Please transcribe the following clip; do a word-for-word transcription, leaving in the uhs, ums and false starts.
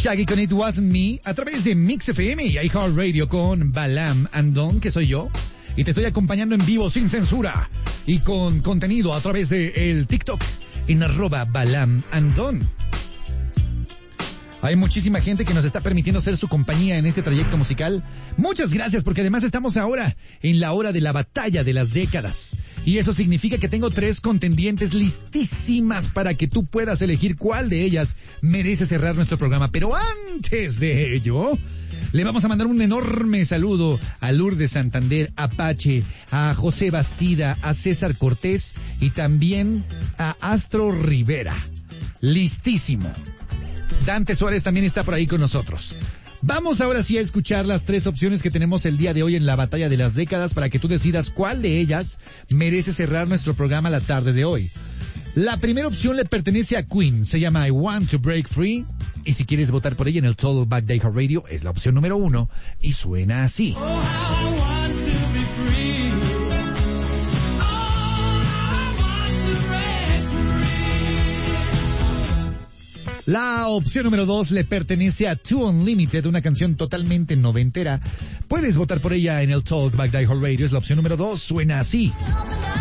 Shaggy con It Wasn't Me a través de Mix F M y iHeartRadio con Balam Andon, que soy yo. Y te estoy acompañando en vivo sin censura y con contenido a través de el TikTok en arroba Balam Andon. Hay muchísima gente que nos está permitiendo ser su compañía en este trayecto musical. Muchas gracias, porque además estamos ahora en la hora de la batalla de las décadas. Y eso significa que tengo tres contendientes listísimas para que tú puedas elegir cuál de ellas merece cerrar nuestro programa. Pero antes de ello, le vamos a mandar un enorme saludo a Lourdes Santander, Apache, a José Bastida, a César Cortés y también a Astro Rivera. Listísimo. Dante Suárez también está por ahí con nosotros. Vamos ahora sí a escuchar las tres opciones que tenemos el día de hoy en la batalla de las décadas para que tú decidas cuál de ellas merece cerrar nuestro programa la tarde de hoy. La primera opción le pertenece a Queen, se llama I Want to Break Free, y si quieres votar por ella en el Total Back Day Radio es la opción número uno y suena así. Oh, how I want to be free. La opción número dos le pertenece a Two Unlimited, una canción totalmente noventera. Puedes votar por ella en el Talk Back Die Radio. Es la opción número dos. Suena así.